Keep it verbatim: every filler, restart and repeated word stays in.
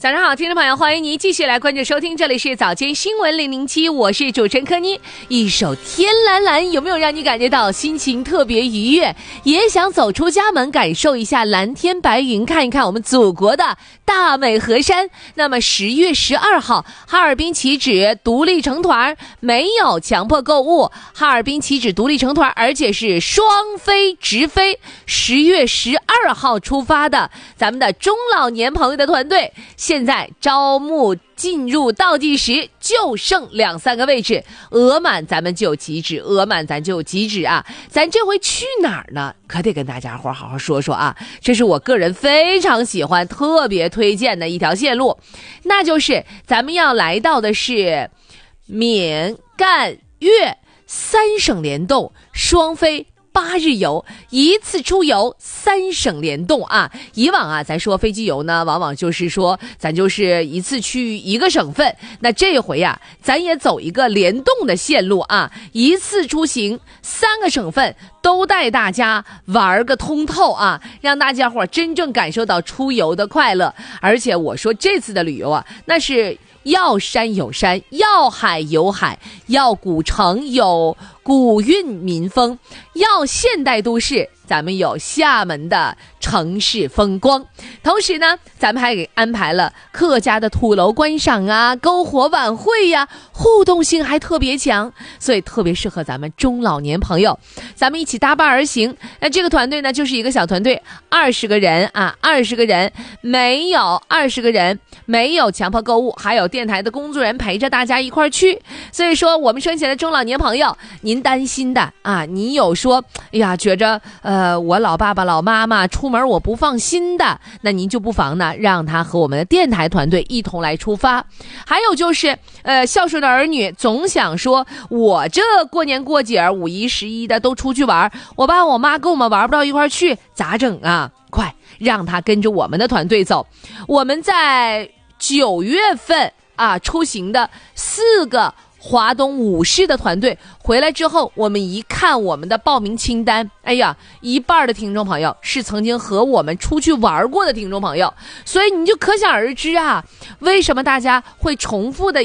早上好，听众朋友，欢迎您继续来关注收听，这里是早间新闻零零七，我是主持人柯妮。一首天蓝蓝，有没有让你感觉到心情特别愉悦？也想走出家门，感受一下蓝天白云，看一看我们祖国的大美河山。那么十月十二号，哈尔滨起止独立成团，没有强迫购物，哈尔滨起止独立成团，而且是双飞直飞。十月十二号出发的咱们的中老年朋友的团队，现在招募进入倒计时，就剩两三个位置，额满咱们就极止，额满咱就极止啊！咱这回去哪儿呢？可得跟大家伙好好说说啊！这是我个人非常喜欢、特别推荐的一条线路，那就是咱们要来到的是缅、赣、粤三省联动，双飞八日游，一次出游三省联动啊！以往啊，咱说飞机游呢，往往就是说咱就是一次去一个省份。那这回呀、啊，咱也走一个联动的线路啊，一次出行三个省份都带大家玩个通透啊，让大家伙真正感受到出游的快乐。而且我说这次的旅游啊，那是要山有山，要海有海，要古城有古韵民风，要现代都市，咱们有厦门的城市风光。同时呢，咱们还给安排了客家的土楼观赏啊，篝火晚会呀、啊，互动性还特别强，所以特别适合咱们中老年朋友。咱们一起搭伴而行。那这个团队呢，就是一个小团队，二十个人啊，二十个人，没有二十个人，没有强迫购物，还有电台的工作人员陪着大家一块儿去。所以说，我们生前的中老年朋友，您担心的啊，你有说，哎呀，觉着呃，我老爸爸、老妈妈出门我不放心的，那您就不妨呢，让他和我们的电台团队一同来出发。还有就是，呃，孝顺的儿女总想说，我这过年过节、五一、十一的都出去玩，我爸我妈跟我们玩不到一块儿去，咋整啊？快让他跟着我们的团队走。我们在九月份啊出行的四个华东五市的团队回来之后，我们一看我们的报名清单，哎呀，一半的听众朋友是曾经和我们出去玩过的听众朋友，所以你就可想而知啊，为什么大家会重复的